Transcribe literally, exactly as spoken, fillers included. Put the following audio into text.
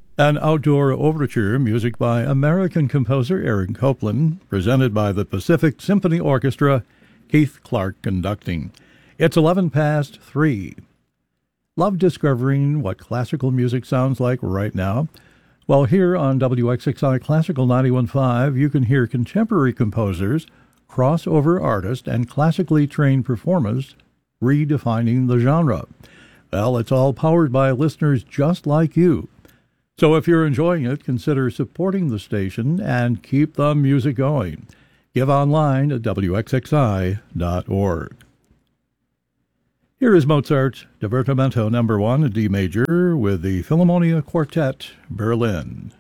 An outdoor overture, music by American composer Aaron Copland, presented by the Pacific Symphony Orchestra, Keith Clark conducting. It's eleven past three. Love discovering what classical music sounds like right now? Well, here on W X X I Classical ninety-one point five, you can hear contemporary composers, crossover artists, and classically trained performers redefining the genre. Well, it's all powered by listeners just like you. So if you're enjoying it, consider supporting the station and keep the music going. Give online at W X X I dot org. Here is Mozart's Divertimento number one in D major with the Philharmonia Quartet, Berlin.